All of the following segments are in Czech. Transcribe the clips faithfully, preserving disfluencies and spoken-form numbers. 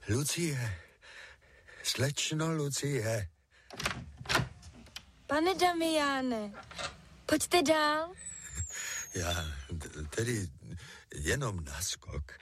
Lucie, slečno Lucie. Pane Damiáne, pojďte dál. Já tedy jenom naskok.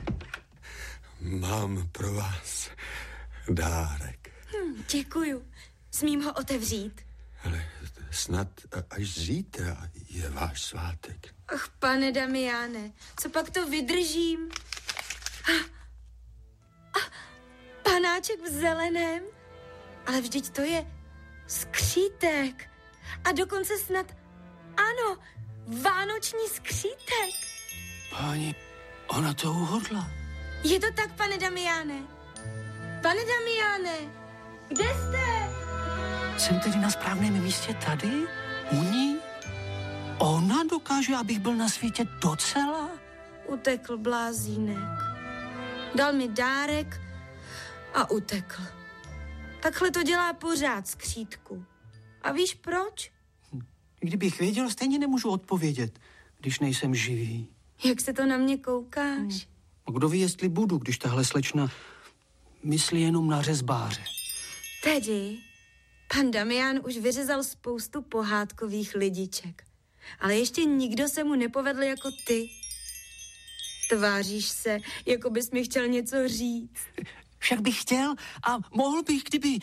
Mám pro vás dárek. Hm, děkuju. Smím ho otevřít? Ale snad až zítra je váš svátek. Ach, pane Damiáne, co pak to vydržím? Ah, ah, panáček v zeleném? Ale vždyť to je skřítek. A dokonce snad, ano, vánoční skřítek. Páni, ona to uhodla. Je to tak, pane Damiáne? Pane Damiáne, kde jste? Jsem tedy na správném místě tady? U ní? Ona dokáže, abych byl na světě docela? Utekl blázínek. Dal mi dárek a utekl. Takhle to dělá pořád, skřítku. A víš proč? Kdybych věděl, stejně nemůžu odpovědět, když nejsem živý. Jak se to na mě koukáš? Hmm. A kdo ví, jestli budu, když tahle slečna myslí jenom na řezbáře. Tedy, pan Damián už vyřezal spoustu pohádkových lidiček. Ale ještě nikdo se mu nepovedl jako ty. Tváříš se, jako bys mi chtěl něco říct. Však bych chtěl a mohl bych, kdyby...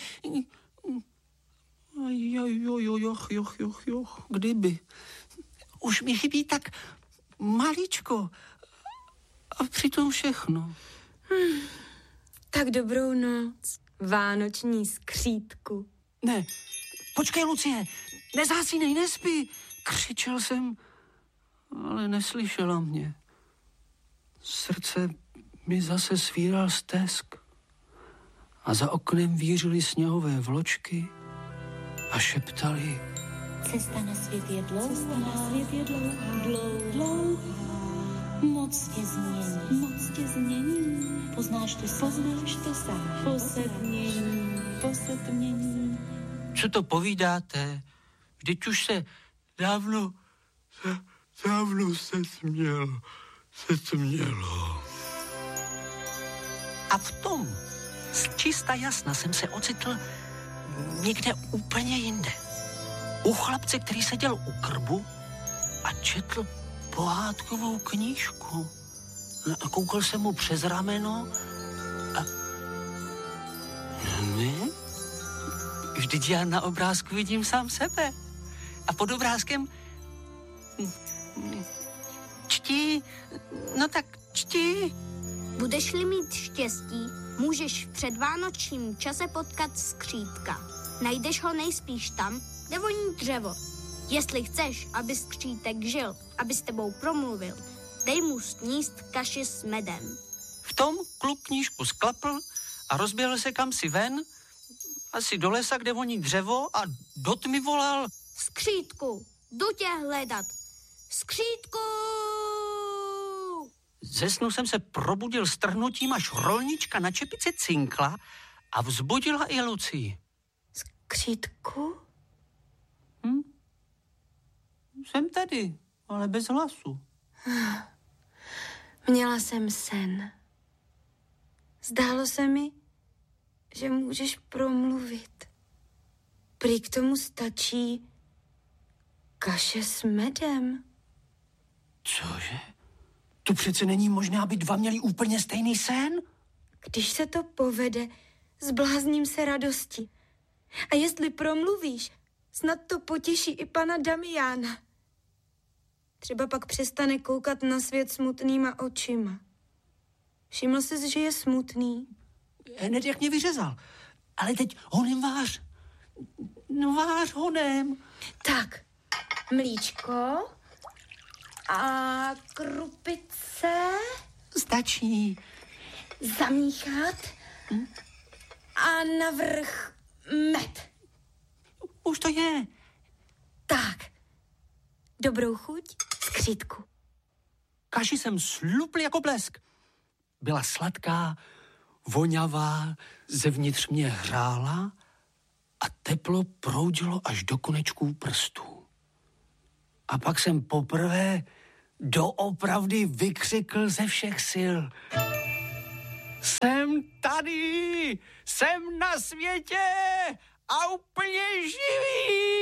Joch, joch, joch, joch, kdyby. Už mi chybí tak maličko. A přitom všechno. Hmm, tak dobrou noc, vánoční skřítku. Ne, počkej, Lucie, nezásínej, nespí. Křičel jsem, ale neslyšela mě. Srdce mi zase svíral stesk. A za oknem vířily sněhové vločky a šeptali: Cesta na svět je dlouhá, cesta na svět je dlouhá, dlouhá. Moc tě změní, moc tě změní. Poznáš to sám, poznáš to sám. Posetmění, posetmění. Co to povídáte? Vždyť už se dávno, dávno se smělo, se smělo. A v tom z čista jasna jsem se ocitl někde úplně jinde. U chlapce, který seděl u krbu a četl pohádkovou knížku. A koukal jsem mu přes rameno a... Ne? Vždyť já na obrázku vidím sám sebe. A pod obrázkem... Čti, no tak čti. Budeš-li mít štěstí, můžeš v předvánočním čase potkat skřítka. Najdeš ho nejspíš tam, kde voní dřevo. Jestli chceš, aby skřítek žil, aby s tebou promluvil, dej mu sníst kaši s medem. V tom kluk knížku sklapl a rozběhl se kamsi ven, asi do lesa, kde voní dřevo, a dot mi volal: Skřítku, jdu tě hledat. Skřítku! Ze snu jsem se probudil s trhnutím, až rolnička na čepici cinkla a vzbudila i Lucii. Skřítku? Hm? Jsem tady, ale bez hlasu. Měla jsem sen. Zdálo se mi, že můžeš promluvit. Prý k tomu stačí kaše s medem. Cože? To přece není možné, aby dva měli úplně stejný sen? Když se to povede, zblázním se radosti. A jestli promluvíš, snad to potěší i pana Damiána. Třeba pak přestane koukat na svět smutnýma očima. Všiml jsi, že je smutný? Hned jak mě vyřezal. Ale teď honem vář. No vář honem. Tak, mlíčko a krupice. Stačí. Zamíchat hm? a navrch med. Už to je. Tak, dobrou chuť, skřítku. Kaši jsem slupl jako blesk. Byla sladká, voňavá, zevnitř mě hrála a teplo proudilo až do konečků prstů. A pak jsem poprvé doopravdy vykřikl ze všech sil: Jsem tady, jsem na světě a úplně žiju.